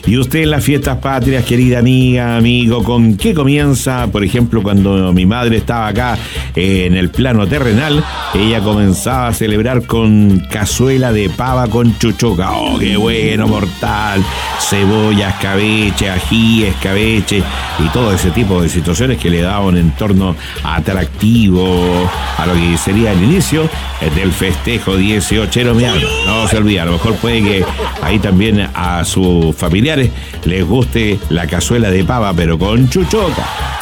Y usted en las fiestas patrias, querida amiga, amigo, ¿con qué comienza? Por ejemplo, cuando mi madre estaba acá en el plano terrenal, ella comenzaba a celebrar con cazuela de pava con chuchoca. ¡Oh, qué bueno, mortal! Cebolla, escabeche, ají, escabeche y todo ese tipo de situaciones que le daban un entorno atractivo a lo que sería el inicio del festejo 18ero. No se olvide, a lo mejor puede que ahí también a sus familiares les guste la cazuela de pava, pero con chuchoca.